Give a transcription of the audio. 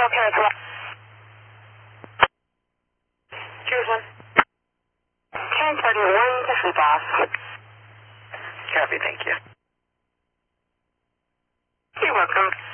Okay, come on. Choose one. 1031 to sleep off. Copy, thank you. You're welcome.